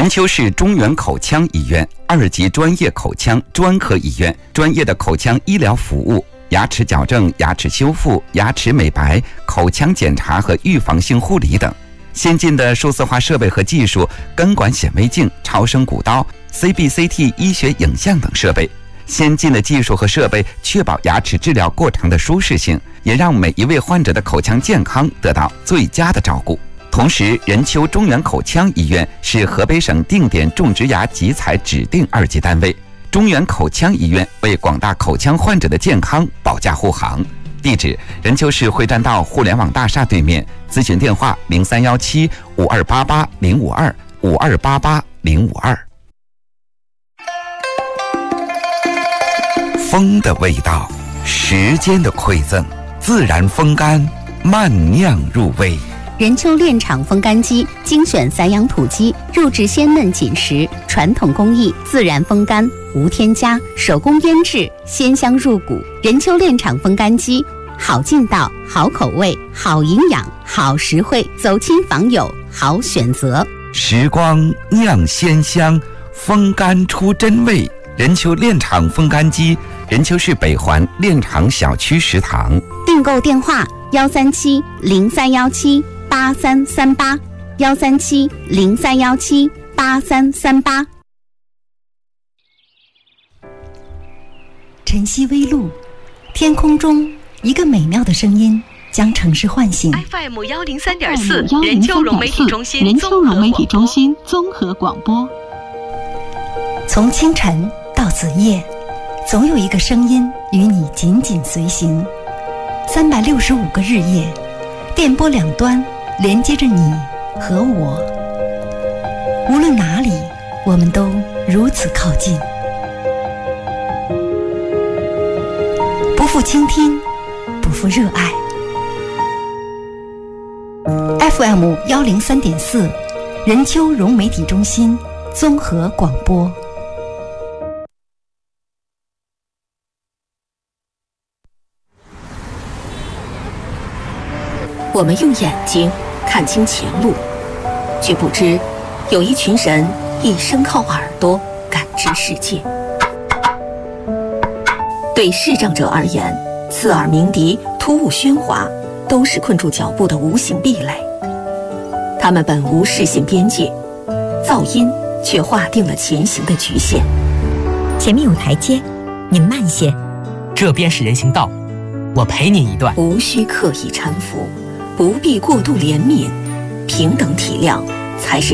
任丘市中原口腔医院2级专业口腔专科医院，专业的口腔医疗服务、牙齿矫正、牙齿修复、牙齿美白、口腔检查和预防性护理等。先进的数字化设备和技术，根管显微镜、超声骨刀、CBCT 医学影像等设备。先进的技术和设备确保牙齿治疗过程的舒适性，也让每一位患者的口腔健康得到最佳的照顾。同时，任丘中原口腔医院是河北省定点种植牙集采指定2级单位。中原口腔医院为广大口腔患者的健康保驾护航。地址：任丘市会战道互联网大厦对面。咨询电话：0317-5288-052，5288-052。风的味道，时间的馈赠，自然风干，慢酿入味。 任丘炼厂风干机精选散养土鸡，肉质鲜嫩紧实，传统工艺，自然风干，无添加，手工腌制，鲜香入骨。任丘炼厂风干机，好劲道，好口味，好营养，好实惠，走亲访友，好选择。 时光酿鲜香，风干出真味。任丘炼厂风干机，任丘市北环炼厂小区食堂。 订购电话：137-0317-8338，137-0317-8338。 晨曦微露，天空中一个美妙的声音将城市唤醒。 FM103.4 任丘融媒体中心综合广播。 从清晨到子夜，总有一个声音与你紧紧随行。365个日夜，电波两端连接着你和我。无论哪里，我们都如此靠近。不负倾听，不负热爱。FM103.4 任丘融媒体中心综合广播。 我们用眼睛看清前路，却不知有一群人一生靠耳朵感知世界。对视障者而言，刺耳鸣笛、突兀喧哗都是困住脚步的无形壁垒。它们本无视线边界，噪音却划定了前行的局限。 前面有台阶，您慢些。 这边是人行道，我陪你一段。 无需刻意搀扶，不必过度怜悯，平等体谅才是